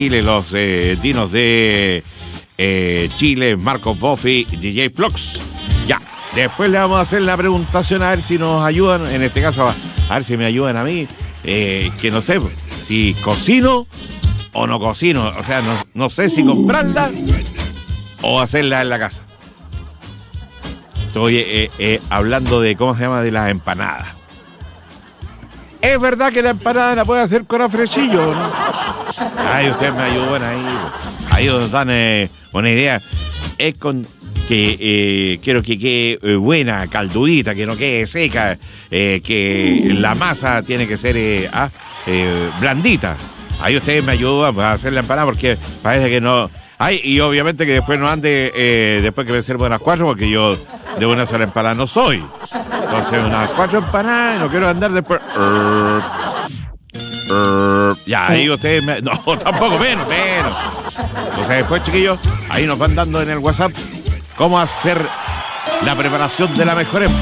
Chile, los dinos de Chile, Marcos Boffi, DJ Plox. Ya, después le vamos a hacer la preguntación a ver si nos ayudan, en este caso a ver si me ayudan a mí, que no sé si cocino o no cocino, o sea, no sé si comprarla o hacerla en la casa. Estoy hablando de, ¿cómo se llama?, de las empanadas. ¿Es verdad que la empanada la puede hacer con afrechillo, no? Ay, ustedes me ayudan ahí nos dan una idea. Es con que quiero que quede buena, caldudita, que no quede seca, que la masa tiene que ser blandita. Ahí ustedes me ayudan a hacer la empanada porque parece que no... Ay, y obviamente que después no ande, después que me sirva unas 4, porque yo de una sola empanada no soy. Entonces unas 4 empanadas y no quiero andar después... Ya, ahí ustedes me... No, tampoco, menos. Entonces después, chiquillos, ahí nos van dando en el WhatsApp cómo hacer la preparación de la mejor empanada.